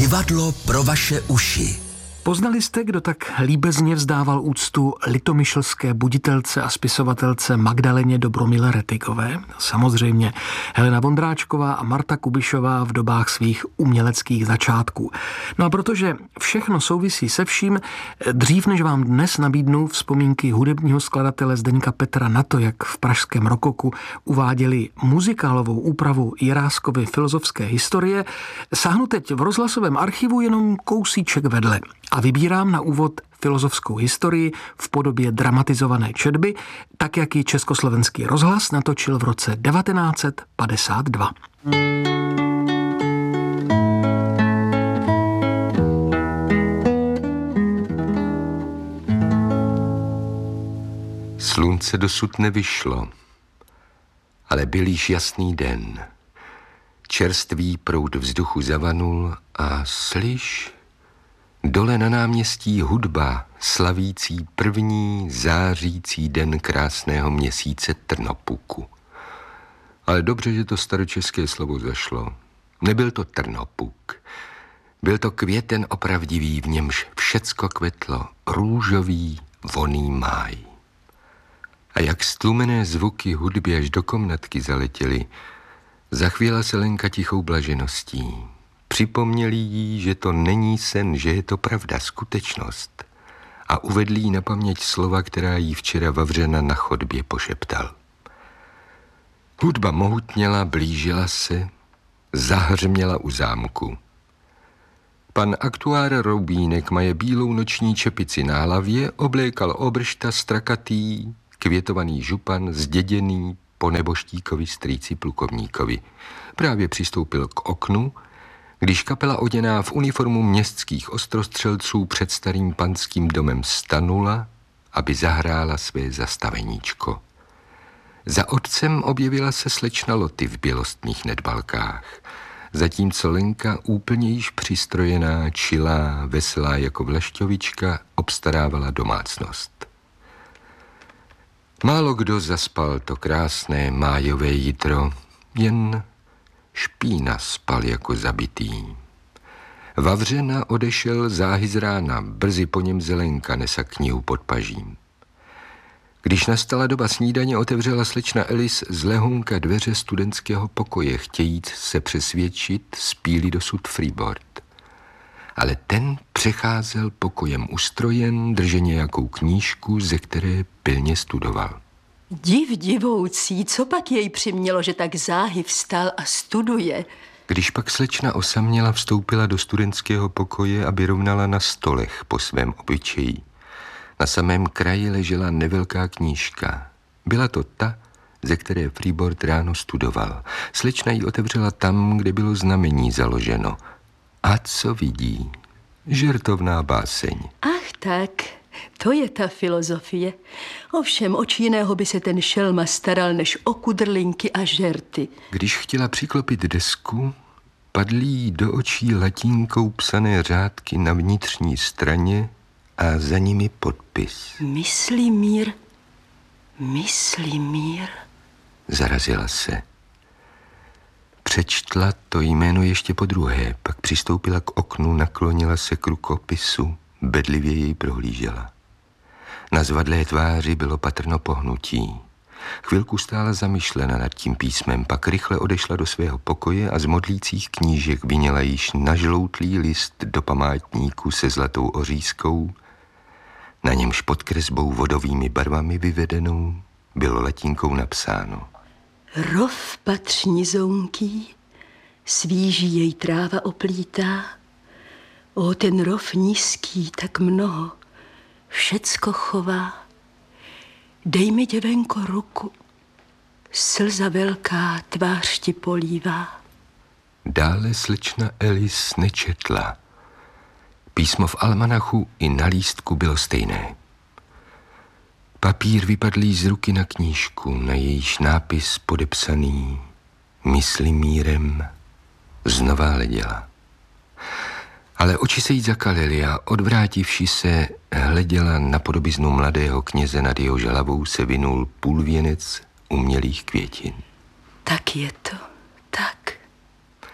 Divadlo pro vaše uši. Poznali jste, kdo tak líbezně vzdával úctu litomyšlské buditelce a spisovatelce Magdaleně Dobromile Rettigové? Samozřejmě Helena Vondráčková a Marta Kubišová v dobách svých uměleckých začátků. No a protože všechno souvisí se vším, dřív než vám dnes nabídnu vzpomínky hudebního skladatele Zdeňka Petra na to, jak v pražském rokoku uváděli muzikálovou úpravu Jiráskovy filozofské historie, sáhnu teď v rozhlasovém archivu jenom kousíček vedle. A vybírám na úvod filozofskou historii v podobě dramatizované četby, tak jak ji Československý rozhlas natočil v roce 1952. Slunce dosud nevyšlo, ale byl již jasný den. Čerstvý proud vzduchu zavanul a slyš, dole na náměstí hudba, slavící první zářící den krásného měsíce Trnopuku. Ale dobře, že to staročeské slovo zašlo. Nebyl to Trnopuk. Byl to květen opravdivý, v němž všecko kvetlo, růžový, vonný máj. A jak stlumené zvuky hudby až do komnatky zaletěly, zachvěla se Lenka tichou blažeností. Připomněli jí, že to není sen, že je to pravda, skutečnost. A uvedli jí na paměť slova, která jí včera Vavřena na chodbě pošeptal. Hudba mohutněla, blížila se, zahřměla u zámku. Pan aktuár Roubínek maje bílou noční čepici na hlavě, oblékal obršta strakatý, květovaný župan, zděděný po neboštíkovi strýci plukovníkovi. Právě přistoupil k oknu, když kapela oděná v uniformu městských ostrostřelců před starým panským domem stanula, aby zahrála své zastaveníčko. Za otcem objevila se slečna Loty v bělostných nedbalkách, zatímco Lenka, úplně již přistrojená, čilá, veselá jako vlašťovička, obstarávala domácnost. Málo kdo zaspal to krásné májové jitro, jen Špína spal jako zabitý. Vavřena odešel záhy z rána, brzy po něm Zelenka nesa knihu pod pažím. Když nastala doba snídaně, otevřela slečna Elis z lehonka dveře studentského pokoje, chtějíc se přesvědčit, spí-li dosud Freebord. Ale ten přecházel pokojem ustrojen, drže nějakou knížku, ze které pilně studoval. Div divoucí, co pak jej přimělo, že tak záhy vstal a studuje? Když pak slečna osaměla, vstoupila do studentského pokoje, aby rovnala na stolech po svém obyčeji. Na samém kraji ležela nevelká knížka. Byla to ta, ze které Freebord ráno studoval. Slečna ji otevřela tam, kde bylo znamení založeno. A co vidí? Žertovná báseň. Ach tak, to je ta filozofie. Ovšem, oč jiného by se ten šelma staral, než o kudrlinky a žerty. Když chtěla přiklopit desku, padly jí do očí latínkou psané řádky na vnitřní straně a za nimi podpis. Myslimír. Zarazila se. Přečtla to jméno ještě podruhé, pak přistoupila k oknu, naklonila se k rukopisu, bedlivě jej prohlížela. Na zvadlé tváři bylo patrno pohnutí. Chvilku stála zamyšlena nad tím písmem, pak rychle odešla do svého pokoje a z modlících knížek vyněla již nažloutlý list do památníku se zlatou ořízkou. Na němž pod kresbou vodovými barvami vyvedenou bylo latínkou napsáno: Rov patřní zounký, svíží jej tráva oplítá. O, ten rov nízký, tak mnoho, všecko chová. Dej mi, děvenko, ruku, slza velká tvář ti polívá. Dále slečna Elis nečetla. Písmo v almanachu i na lístku bylo stejné. Papír vypadl jí z ruky na knížku, na jejíž nápis podepsaný Myslimírem znova hleděla. Ale oči se jí zakalily a odvrátivši se hleděla na podobiznu mladého kněze, nad jehož hlavou se vinul půlvěnec umělých květin. Tak je to, tak.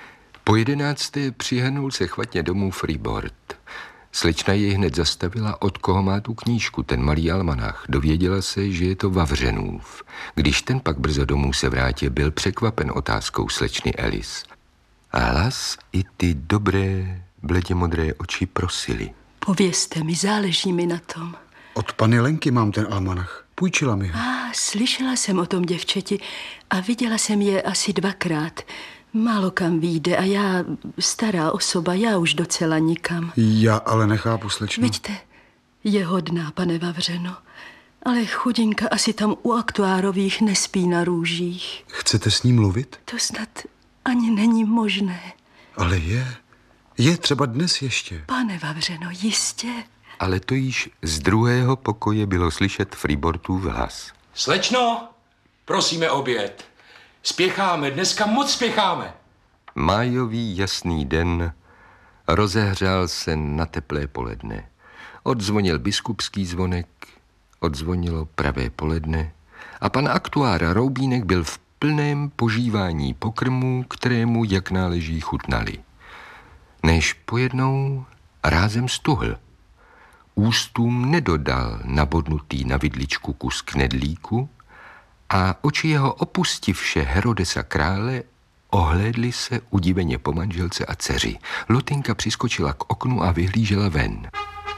Po 11. přihrnul se chvatně domů Freebord. Slečna jej hned zastavila, od koho má tu knížku, ten malý almanach. Dověděla se, že je to Vavřenův. Když ten pak brzo domů se vrátil, byl překvapen otázkou slečny Alice. A hlas i ty dobré, bledě modré oči prosili. Povězte mi, záleží mi na tom. Od paní Lenky mám ten almanach. Půjčila mi ho. Slyšela jsem o tom děvčeti a viděla jsem je asi 2krát. Málo kam vyjde a já, stará osoba, já už docela nikam. Já ale nechápu, slečno. Vidíte, je hodná, pane Vavřeno, ale chudinka asi tam u aktuárových nespí na růžích. Chcete s ním mluvit? To snad ani není možné. Ale je třeba dnes ještě. Pane Vavřeno, jistě. Ale to již z druhého pokoje bylo slyšet Freebordův hlas. Slečno, prosíme oběd. Spěcháme, dneska moc spěcháme. Májový jasný den rozehřál se na teplé poledne. Odzvonil biskupský zvonek, odzvonilo pravé poledne a pan aktuár Roubínek byl v plném požívání pokrmů, kterému jak náleží chutnali. Než pojednou rázem stuhl. Ústům nedodal nabodnutý na vidličku kus knedlíku a oči jeho opustivše Herodesa krále ohlédli se udiveně po manželce a dceři. Lotinka přiskočila k oknu a vyhlížela ven.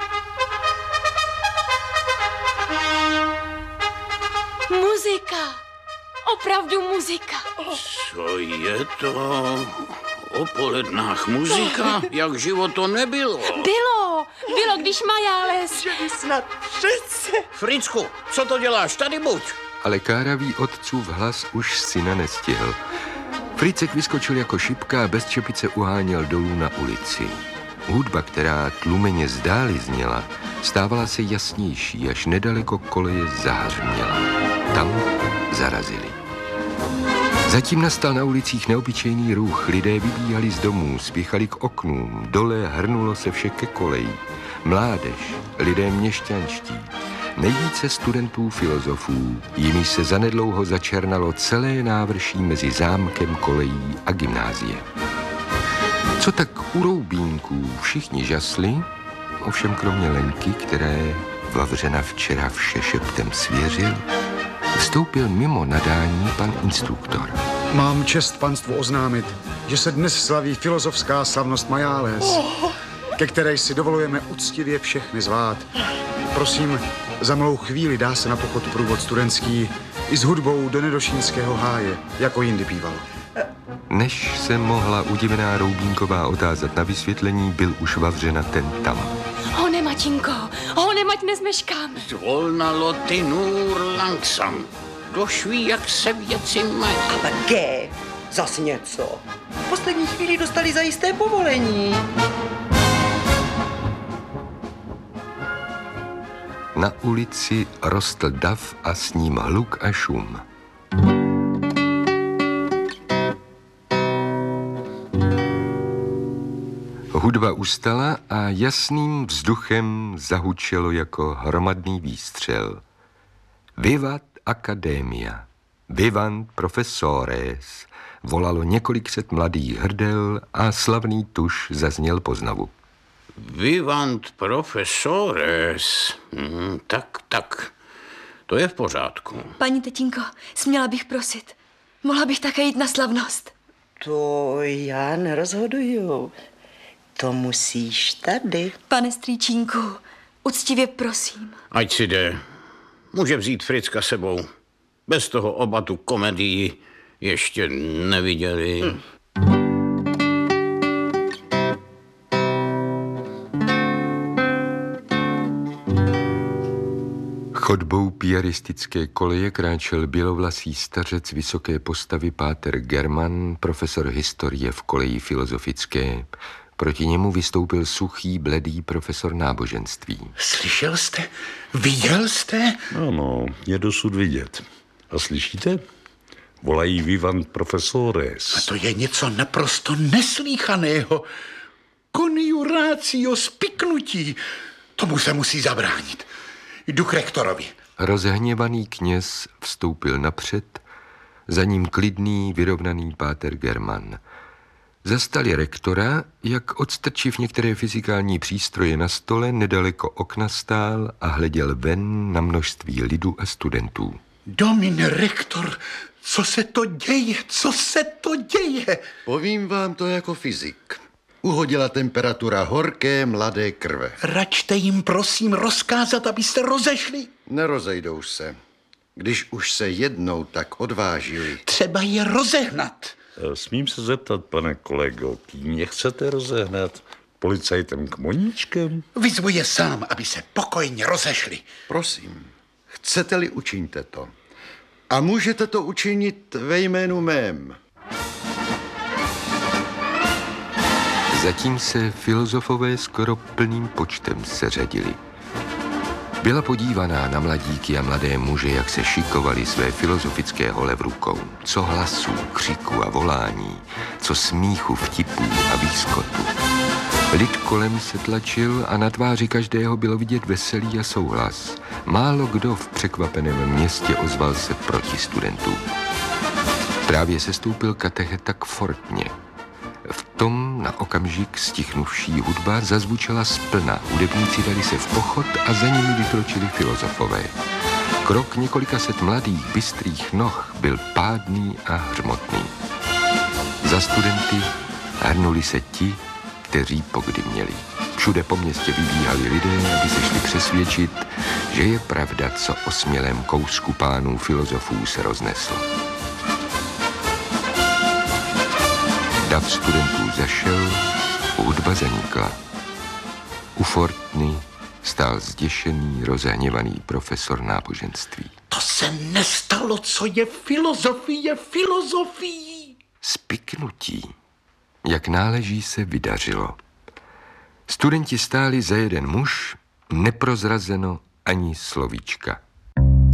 Muzika! Opravdu muzika! Co je to? O polednách muzika? Jak živo to nebylo? Bylo, když Majáles... Snad přece. Fricku, co to děláš? Tady buď. Ale káravý otcův hlas už syna nestihl. Fricek vyskočil jako šipka a bez čepice uháněl dolů na ulici. Hudba, která tlumeně zdáli zněla, stávala se jasnější, až nedaleko koleje zahřměla. Tam zarazili. Zatím nastal na ulicích neobyčejný ruch. Lidé vybíhali z domů, spěchali k oknům, dole hrnulo se vše ke koleji. Mládež, lidé měšťanští, nejvíce studentů filozofů, jimi se zanedlouho začernalo celé návrší mezi zámkem, kolejí a gymnáziem. Co tak u Roubínků všichni žasli, ovšem kromě Lenky, které Vavřena včera vše šeptem svěřil, vstoupil mimo nadání pan instruktor. Mám čest panstvu oznámit, že se dnes slaví filozofská slavnost Majáles, ke které si dovolujeme uctivě všechny zvát. Prosím, za malou chvíli dá se na pochod průvod studentský i s hudbou do Nedošínského háje, jako jindy bývalo. Než se mohla udivená Roubínková otázat na vysvětlení, byl už Vavřena ten tam. Hone, mačinko, hone, mať nezmeškám. Zvolna Lotinur langsam. Kdož ví, jak se věci mají. Ale zas něco. V poslední chvíli dostali zajisté povolení. Na ulici rostl dav a s ním hluk a šum. Hudba ustala a jasným vzduchem zahučelo jako hromadný výstřel. Vivat Academia, vivant professores, volalo několik set mladých hrdel a slavný tuš zazněl poznavu. Vivant professores. Tak. To je v pořádku. Paní tetínko, směla bych prosit. Mohla bych také jít na slavnost. To já nerozhoduju. To musíš tady. Pane strýčínku, uctivě prosím. Ať si jde. Může vzít Fricka sebou. Bez toho oba tu komedii ještě neviděli. Chodbou piaristické koleje kráčel bělovlasý stařec vysoké postavy páter German, profesor historie v koleji filozofické. Proti němu vystoupil suchý, bledý profesor náboženství. Slyšel jste? Viděl jste? Ano, je dosud vidět. A slyšíte? Volají vivant professores. A to je něco naprosto neslýchaného. Conjuratio spiknutí. Tomu se musí zabránit. Jdu k rektorovi. Rozhněvaný kněz vstoupil napřed, za ním klidný, vyrovnaný páter German. Zastali rektora, jak odstrčiv některé fyzikální přístroje na stole, nedaleko okna stál a hleděl ven na množství lidu a studentů. Domine rektor, co se to děje? Co se to děje? Povím vám to jako fyzik. Uhodila temperatura horké mladé krve. Račte jim prosím rozkázat, aby se rozešli. Nerozejdou se. Když už se jednou tak odvážili. Třeba je rozehnat. Smím se zeptat, pane kolego, kým je chcete rozehnat? Policajtem k moníčkem? Vyzvu je sám, aby se pokojně rozešli. Prosím, chcete-li, učiňte to. A můžete to učinit ve jménu mém. Zatím se filozofové skoro plným počtem seřadili. Byla podívaná na mladíky a mladé muže, jak se šikovali své filozofické hole v rukou. Co hlasů, křiku a volání, co smíchu, vtipů a výskotu. Lid kolem se tlačil a na tváři každého bylo vidět veselí a souhlas. Málo kdo v překvapeném městě ozval se proti studentům. Právě sestoupil katecheta k fortně. V tom na okamžik stichnuvší hudba zazvučela splna. Hudebníci dali se v pochod a za nimi vykročili filozofové. Krok několika set mladých, bystrých noh byl pádný a hřmotný. Za studenty hrnuli se ti, kteří pokdy měli. Všude po městě vybíhali lidé, aby se šli přesvědčit, že je pravda, co o smělém kousku pánů filozofů se rozneslo. Dav studentů zašel, hudba zanikla. U fortny stál zděšený, rozhněvaný profesor náboženství. To se nestalo, co je filozofií. Spiknutí, jak náleží, se vydařilo. Studenti stáli za jeden muž, neprozrazeno ani slovíčka.